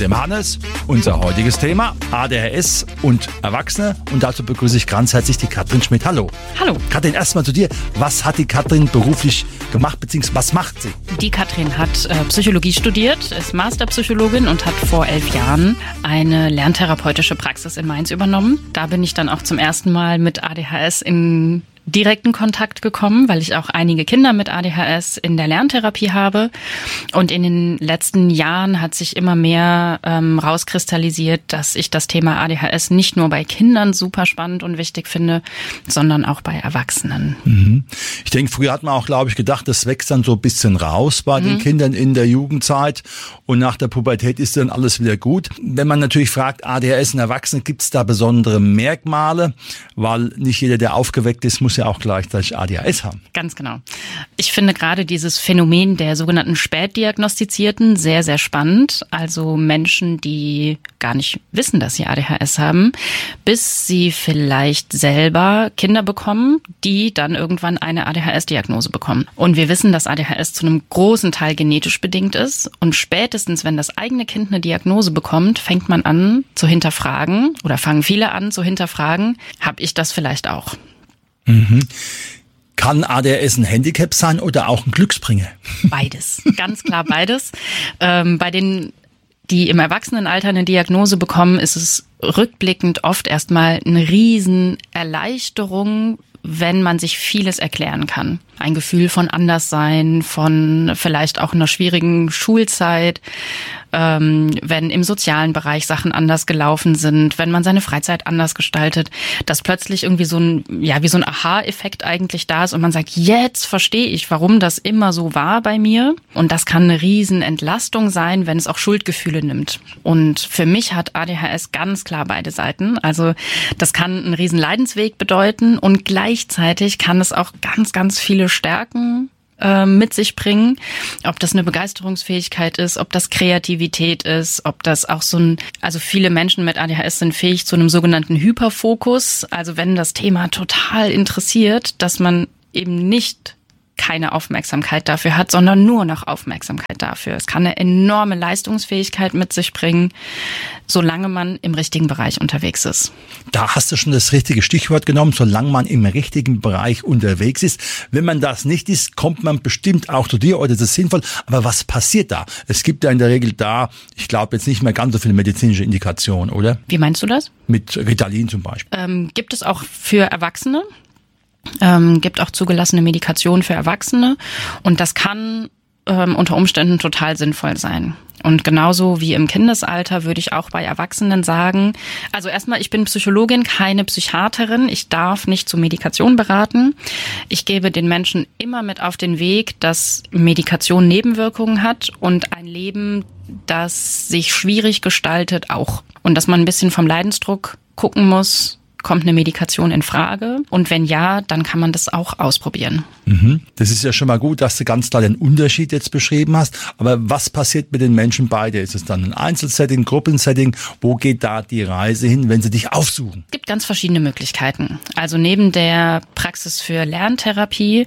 dem Hannes. Unser heutiges Thema ADHS und Erwachsene. Und dazu begrüße ich ganz herzlich die Katrin Schmidt. Hallo. Hallo. Katrin, erstmal zu dir. Was hat die Katrin beruflich gemacht, beziehungsweise was macht sie? Die Katrin hat Psychologie studiert, ist Masterpsychologin und hat vor 11 Jahren eine lerntherapeutische Praxis in Mainz übernommen. Da bin ich dann auch zum ersten Mal mit ADHS in direkten Kontakt gekommen, weil ich auch einige Kinder mit ADHS in der Lerntherapie habe. Und in den letzten Jahren hat sich immer mehr rauskristallisiert, dass ich das Thema ADHS nicht nur bei Kindern super spannend und wichtig finde, sondern auch bei Erwachsenen. Mhm. Ich denke, früher hat man auch, glaube ich, gedacht, das wächst dann so ein bisschen raus bei den Kindern in der Jugendzeit und nach der Pubertät ist dann alles wieder gut. Wenn man natürlich fragt, ADHS in Erwachsenen, gibt es da besondere Merkmale? Weil nicht jeder, der aufgeweckt ist, muss ja auch gleichzeitig ADHS haben. Ganz genau. Ich finde gerade dieses Phänomen der sogenannten Spätdiagnostizierten sehr, sehr spannend. Also Menschen, die gar nicht wissen, dass sie ADHS haben, bis sie vielleicht selber Kinder bekommen, die dann irgendwann eine ADHS-Diagnose bekommen. Und wir wissen, dass ADHS zu einem großen Teil genetisch bedingt ist. Und spätestens, wenn das eigene Kind eine Diagnose bekommt, fängt man an zu hinterfragen oder fangen viele an zu hinterfragen, habe ich das vielleicht auch? Mhm. Kann ADHS ein Handicap sein oder auch ein Glücksbringer? Beides, ganz klar beides. Bei denen, die im Erwachsenenalter eine Diagnose bekommen, ist es rückblickend oft erstmal eine Riesenerleichterung, wenn man sich vieles erklären kann. Ein Gefühl von Anderssein, von vielleicht auch einer schwierigen Schulzeit, wenn im sozialen Bereich Sachen anders gelaufen sind, wenn man seine Freizeit anders gestaltet, dass plötzlich irgendwie so ein, ja, wie so ein Aha-Effekt eigentlich da ist und man sagt, jetzt verstehe ich, warum das immer so war bei mir. Und das kann eine Riesenentlastung sein, wenn es auch Schuldgefühle nimmt. Und für mich hat ADHS ganz klar beide Seiten. Also das kann einen riesen Leidensweg bedeuten und gleichzeitig kann es auch ganz, ganz viele Stärken mit sich bringen, ob das eine Begeisterungsfähigkeit ist, ob das Kreativität ist, ob das auch also viele Menschen mit ADHS sind fähig zu einem sogenannten Hyperfokus, also wenn das Thema total interessiert, dass man eben nicht keine Aufmerksamkeit dafür hat, sondern nur noch Aufmerksamkeit dafür. Es kann eine enorme Leistungsfähigkeit mit sich bringen, solange man im richtigen Bereich unterwegs ist. Da hast du schon das richtige Stichwort genommen, solange man im richtigen Bereich unterwegs ist. Wenn man das nicht ist, kommt man bestimmt auch zu dir oder das ist sinnvoll. Aber was passiert da? Es gibt ja in der Regel ich glaube jetzt nicht mehr ganz so viele medizinische Indikationen, oder? Wie meinst du das? Mit Ritalin zum Beispiel. Gibt es auch für Erwachsene. Gibt auch zugelassene Medikation für Erwachsene und das kann unter Umständen total sinnvoll sein. Und genauso wie im Kindesalter würde ich auch bei Erwachsenen sagen, also erstmal, ich bin Psychologin, keine Psychiaterin, ich darf nicht zur Medikation beraten. Ich gebe den Menschen immer mit auf den Weg, dass Medikation Nebenwirkungen hat und ein Leben, das sich schwierig gestaltet, auch. Und dass man ein bisschen vom Leidensdruck gucken muss, kommt eine Medikation in Frage? Und wenn ja, dann kann man das auch ausprobieren. Das ist ja schon mal gut, dass du ganz klar den Unterschied jetzt beschrieben hast. Aber was passiert mit den Menschen beide? Ist es dann ein Einzelsetting, Gruppensetting? Wo geht da die Reise hin, wenn sie dich aufsuchen? Es gibt ganz verschiedene Möglichkeiten. Also neben der Praxis für Lerntherapie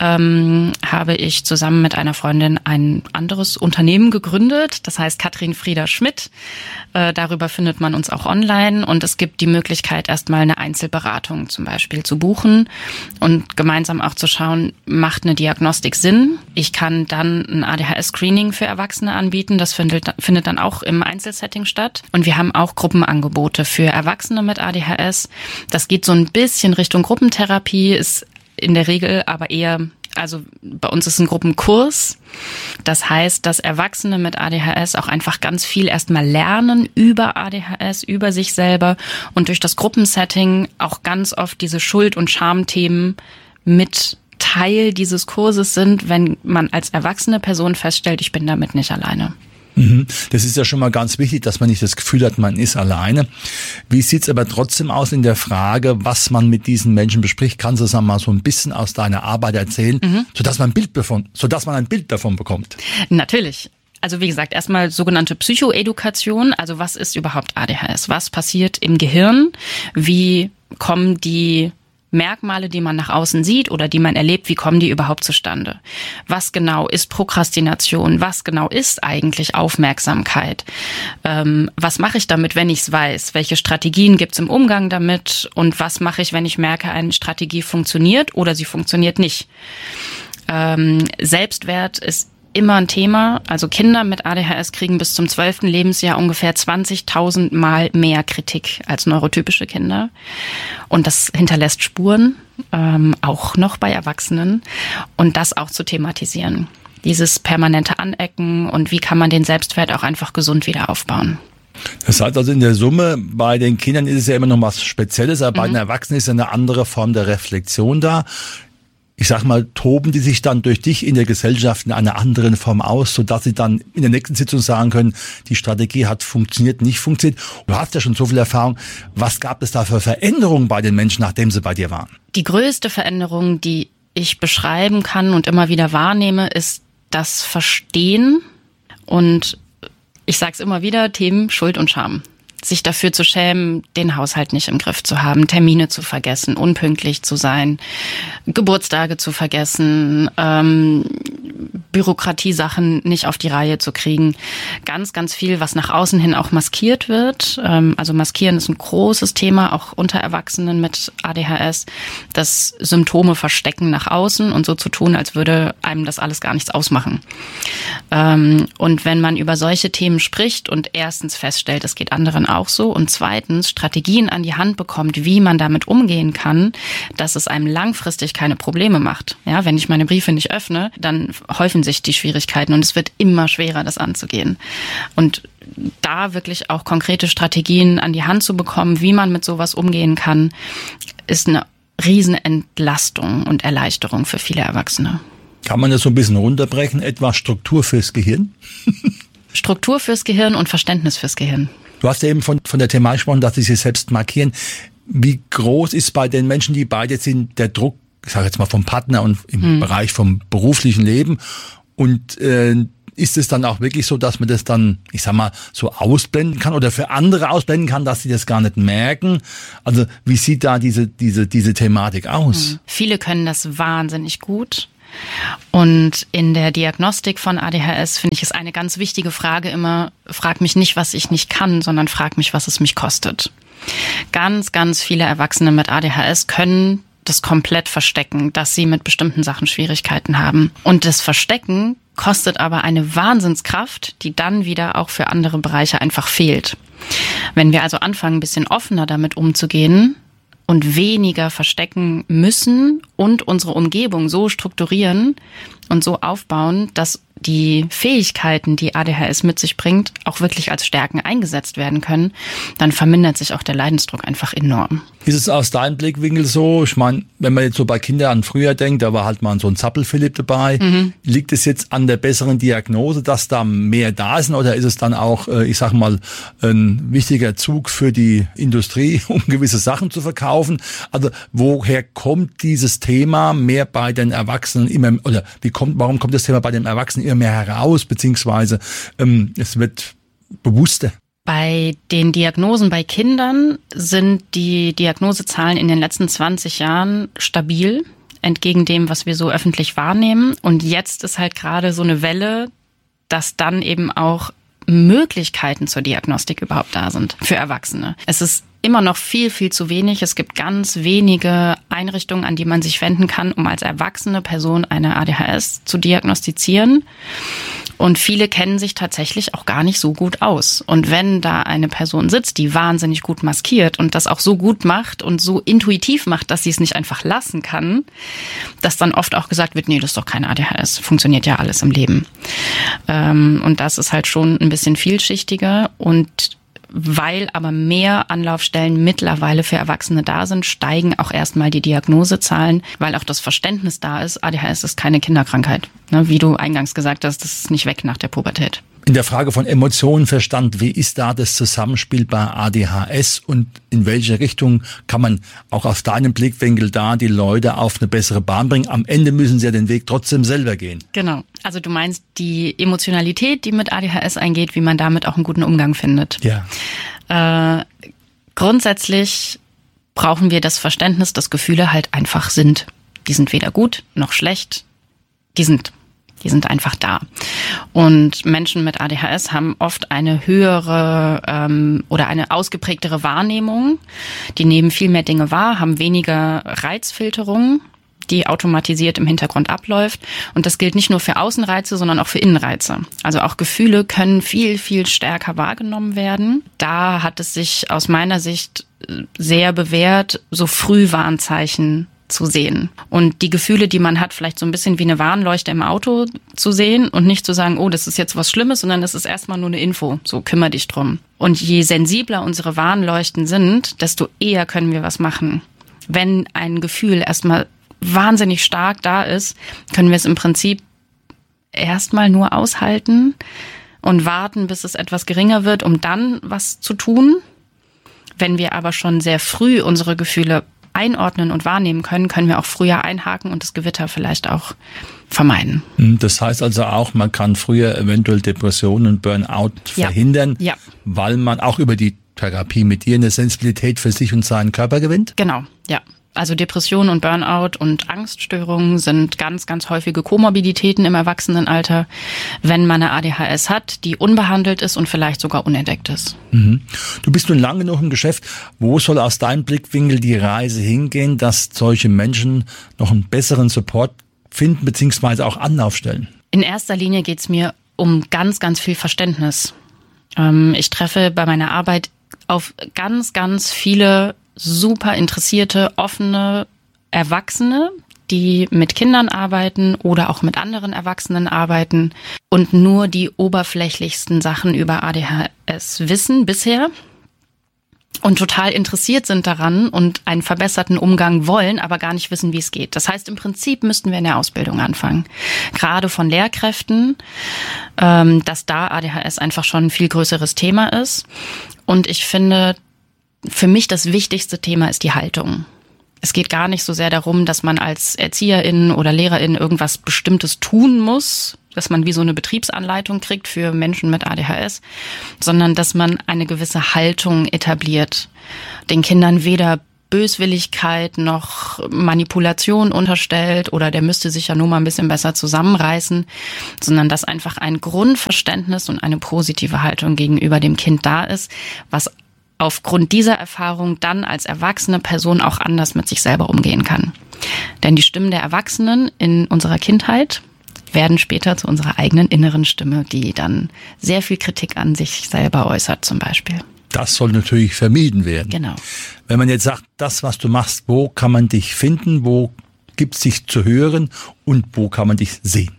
habe ich zusammen mit einer Freundin ein anderes Unternehmen gegründet. Das heißt Katrin Frieda Schmidt. Darüber findet man uns auch online. Und es gibt die Möglichkeit, erstmal eine Einzelberatung zum Beispiel zu buchen und gemeinsam auch zu schauen, macht eine Diagnostik Sinn? Ich kann dann ein ADHS-Screening für Erwachsene anbieten. Das findet dann auch im Einzelsetting statt. Und wir haben auch Gruppenangebote für Erwachsene mit ADHS. Das geht so ein bisschen Richtung Gruppentherapie, ist in der Regel aber eher, also bei uns ist ein Gruppenkurs. Das heißt, dass Erwachsene mit ADHS auch einfach ganz viel erstmal lernen über ADHS, über sich selber und durch das Gruppensetting auch ganz oft diese Schuld- und Schamthemen mit Teil dieses Kurses sind, wenn man als erwachsene Person feststellt, ich bin damit nicht alleine. Das ist ja schon mal ganz wichtig, dass man nicht das Gefühl hat, man ist alleine. Wie sieht's aber trotzdem aus in der Frage, was man mit diesen Menschen bespricht? Kannst du das mal so ein bisschen aus deiner Arbeit erzählen, sodass man ein Bild davon bekommt? Natürlich. Also wie gesagt, erstmal sogenannte Psychoedukation. Also was ist überhaupt ADHS? Was passiert im Gehirn? Wie kommen die Merkmale, die man nach außen sieht oder die man erlebt, wie kommen die überhaupt zustande? Was genau ist Prokrastination? Was genau ist eigentlich Aufmerksamkeit? Was mache ich damit, wenn ich es weiß? Welche Strategien gibt es im Umgang damit? Und was mache ich, wenn ich merke, eine Strategie funktioniert oder sie funktioniert nicht? Selbstwert ist immer ein Thema. Also Kinder mit ADHS kriegen bis zum 12. Lebensjahr ungefähr 20.000 Mal mehr Kritik als neurotypische Kinder. Und das hinterlässt Spuren, auch noch bei Erwachsenen. Und das auch zu thematisieren. Dieses permanente Anecken und wie kann man den Selbstwert auch einfach gesund wieder aufbauen. Das heißt also in der Summe, bei den Kindern ist es ja immer noch was Spezielles, aber bei den Erwachsenen ist ja eine andere Form der Reflexion da. Ich sag mal, toben die sich dann durch dich in der Gesellschaft in einer anderen Form aus, sodass sie dann in der nächsten Sitzung sagen können, die Strategie hat funktioniert, nicht funktioniert. Du hast ja schon so viel Erfahrung. Was gab es da für Veränderungen bei den Menschen, nachdem sie bei dir waren? Die größte Veränderung, die ich beschreiben kann und immer wieder wahrnehme, ist das Verstehen und ich sage es immer wieder, Themen Schuld und Scham. Sich dafür zu schämen, den Haushalt nicht im Griff zu haben, Termine zu vergessen, unpünktlich zu sein, Geburtstage zu vergessen, Bürokratiesachen nicht auf die Reihe zu kriegen. Ganz, ganz viel, was nach außen hin auch maskiert wird. Also maskieren ist ein großes Thema, auch unter Erwachsenen mit ADHS. Das Symptome verstecken nach außen und so zu tun, als würde einem das alles gar nichts ausmachen. Und wenn man über solche Themen spricht und erstens feststellt, es geht anderen auch so und zweitens Strategien an die Hand bekommt, wie man damit umgehen kann, dass es einem langfristig keine Probleme macht. Ja, wenn ich meine Briefe nicht öffne, dann häufen sich die Schwierigkeiten und es wird immer schwerer, das anzugehen. Und da wirklich auch konkrete Strategien an die Hand zu bekommen, wie man mit sowas umgehen kann, ist eine Riesenentlastung und Erleichterung für viele Erwachsene. Kann man das so ein bisschen runterbrechen, etwa Struktur fürs Gehirn? Struktur fürs Gehirn und Verständnis fürs Gehirn. Du hast ja eben von der Thematik gesprochen, dass sie sich selbst markieren. Wie groß ist bei den Menschen, die beide sind, der Druck, ich sage jetzt mal vom Partner und im Bereich vom beruflichen Leben? Und ist es dann auch wirklich so, dass man das dann, ich sag mal, so ausblenden kann oder für andere ausblenden kann, dass sie das gar nicht merken? Also wie sieht da diese Thematik aus? Viele können das wahnsinnig gut. Und in der Diagnostik von ADHS finde ich es eine ganz wichtige Frage immer, frag mich nicht, was ich nicht kann, sondern frag mich, was es mich kostet. Ganz, ganz viele Erwachsene mit ADHS können das komplett verstecken, dass sie mit bestimmten Sachen Schwierigkeiten haben. Und das Verstecken kostet aber eine Wahnsinnskraft, die dann wieder auch für andere Bereiche einfach fehlt. Wenn wir also anfangen, ein bisschen offener damit umzugehen, und weniger verstecken müssen und unsere Umgebung so strukturieren und so aufbauen, dass die Fähigkeiten, die ADHS mit sich bringt, auch wirklich als Stärken eingesetzt werden können, dann vermindert sich auch der Leidensdruck einfach enorm. Ist es aus deinem Blickwinkel so? Ich meine, wenn man jetzt so bei Kindern an früher denkt, da war halt mal so ein Zappel-Philipp dabei. Liegt es jetzt an der besseren Diagnose, dass da mehr da ist? Oder ist es dann auch, ich sag mal, ein wichtiger Zug für die Industrie, um gewisse Sachen zu verkaufen? Also woher kommt dieses Thema mehr bei den Erwachsenen immer, oder warum kommt das Thema bei den Erwachsenen immer mehr heraus, beziehungsweise es wird bewusster? Bei den Diagnosen bei Kindern sind die Diagnosezahlen in den letzten 20 Jahren stabil, entgegen dem, was wir so öffentlich wahrnehmen. Und jetzt ist halt gerade so eine Welle, dass dann eben auch Möglichkeiten zur Diagnostik überhaupt da sind für Erwachsene. Es ist immer noch viel, viel zu wenig. Es gibt ganz wenige Einrichtungen, an die man sich wenden kann, um als erwachsene Person eine ADHS zu diagnostizieren. Und viele kennen sich tatsächlich auch gar nicht so gut aus. Und wenn da eine Person sitzt, die wahnsinnig gut maskiert und das auch so gut macht und so intuitiv macht, dass sie es nicht einfach lassen kann, dass dann oft auch gesagt wird, nee, das ist doch keine ADHS, funktioniert ja alles im Leben. Und das ist halt schon ein bisschen vielschichtiger. Und weil aber mehr Anlaufstellen mittlerweile für Erwachsene da sind, steigen auch erstmal die Diagnosezahlen, weil auch das Verständnis da ist, ADHS ist keine Kinderkrankheit. Wie du eingangs gesagt hast, das ist nicht weg nach der Pubertät. In der Frage von Emotionen, Verstand, wie ist da das Zusammenspiel bei ADHS und in welche Richtung kann man auch aus deinem Blickwinkel da die Leute auf eine bessere Bahn bringen? Am Ende müssen sie ja den Weg trotzdem selber gehen. Genau. Also du meinst die Emotionalität, die mit ADHS eingeht, wie man damit auch einen guten Umgang findet. Ja. Grundsätzlich brauchen wir das Verständnis, dass Gefühle halt einfach sind. Die sind weder gut noch schlecht, die sind einfach da. Und Menschen mit ADHS haben oft eine höhere oder eine ausgeprägtere Wahrnehmung. Die nehmen viel mehr Dinge wahr, haben weniger Reizfilterung, die automatisiert im Hintergrund abläuft. Und das gilt nicht nur für Außenreize, sondern auch für Innenreize. Also auch Gefühle können viel, viel stärker wahrgenommen werden. Da hat es sich aus meiner Sicht sehr bewährt, so Frühwarnzeichen zu sehen. Und die Gefühle, die man hat, vielleicht so ein bisschen wie eine Warnleuchte im Auto zu sehen und nicht zu sagen, oh, das ist jetzt was Schlimmes, sondern das ist erstmal nur eine Info, so kümmere dich drum. Und je sensibler unsere Warnleuchten sind, desto eher können wir was machen. Wenn ein Gefühl erstmal wahnsinnig stark da ist, können wir es im Prinzip erstmal nur aushalten und warten, bis es etwas geringer wird, um dann was zu tun. Wenn wir aber schon sehr früh unsere Gefühle einordnen und wahrnehmen können, können wir auch früher einhaken und das Gewitter vielleicht auch vermeiden. Das heißt also auch, man kann früher eventuell Depressionen und Burnout verhindern, weil man auch über die Therapie mit dir eine Sensibilität für sich und seinen Körper gewinnt? Genau, ja. Also Depression und Burnout und Angststörungen sind ganz, ganz häufige Komorbiditäten im Erwachsenenalter, wenn man eine ADHS hat, die unbehandelt ist und vielleicht sogar unentdeckt ist. Mhm. Du bist nun lange genug im Geschäft. Wo soll aus deinem Blickwinkel die Reise hingehen, dass solche Menschen noch einen besseren Support finden bzw. auch Anlauf stellen? In erster Linie geht es mir um ganz, ganz viel Verständnis. Ich treffe bei meiner Arbeit auf ganz, ganz viele super interessierte, offene Erwachsene, die mit Kindern arbeiten oder auch mit anderen Erwachsenen arbeiten und nur die oberflächlichsten Sachen über ADHS wissen bisher und total interessiert sind daran und einen verbesserten Umgang wollen, aber gar nicht wissen, wie es geht. Das heißt, im Prinzip müssten wir in der Ausbildung anfangen. Gerade von Lehrkräften, dass da ADHS einfach schon ein viel größeres Thema ist. Und ich finde, für mich das wichtigste Thema ist die Haltung. Es geht gar nicht so sehr darum, dass man als Erzieherin oder Lehrerin irgendwas Bestimmtes tun muss, dass man wie so eine Betriebsanleitung kriegt für Menschen mit ADHS, sondern dass man eine gewisse Haltung etabliert. Den Kindern weder Böswilligkeit noch Manipulation unterstellt oder der müsste sich ja nur mal ein bisschen besser zusammenreißen, sondern dass einfach ein Grundverständnis und eine positive Haltung gegenüber dem Kind da ist, was aufgrund dieser Erfahrung dann als erwachsene Person auch anders mit sich selber umgehen kann. Denn die Stimmen der Erwachsenen in unserer Kindheit werden später zu unserer eigenen inneren Stimme, die dann sehr viel Kritik an sich selber äußert zum Beispiel. Das soll natürlich vermieden werden. Genau. Wenn man jetzt sagt, das, was du machst, wo kann man dich finden, wo gibt es dich zu hören und wo kann man dich sehen?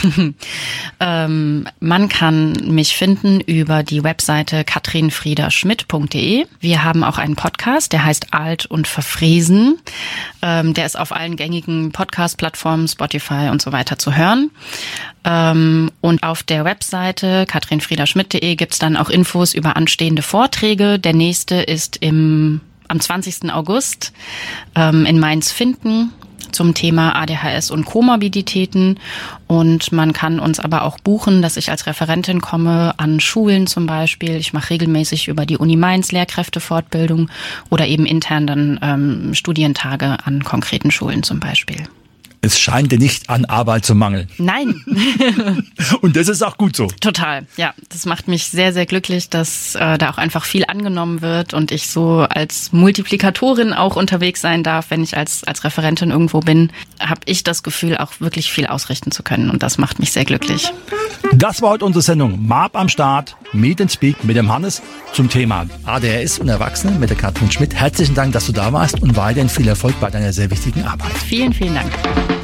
Man kann mich finden über die Webseite katrinfriederschmidt.de. Wir haben auch einen Podcast, der heißt Alt und Verfräsen. Der ist auf allen gängigen Podcast-Plattformen, Spotify und so weiter zu hören. Und auf der Webseite katrinfriederschmidt.de gibt's dann auch Infos über anstehende Vorträge. Der nächste ist am 20. August in Mainz-Finken zum Thema ADHS und Komorbiditäten. Und man kann uns aber auch buchen, dass ich als Referentin komme an Schulen zum Beispiel. Ich mache regelmäßig über die Uni Mainz Lehrkräftefortbildung oder eben intern dann Studientage an konkreten Schulen zum Beispiel. Es scheint dir nicht an Arbeit zu mangeln. Nein. Und das ist auch gut so. Total, ja. Das macht mich sehr, sehr glücklich, dass da auch einfach viel angenommen wird und ich so als Multiplikatorin auch unterwegs sein darf. Wenn ich als Referentin irgendwo bin, habe ich das Gefühl, auch wirklich viel ausrichten zu können. Und das macht mich sehr glücklich. Das war heute unsere Sendung MAP am Start, Meet and Speak mit dem Hannes zum Thema ADHS und Erwachsene mit der Katrin Schmidt. Herzlichen Dank, dass du da warst und weiterhin viel Erfolg bei deiner sehr wichtigen Arbeit. Vielen, vielen Dank.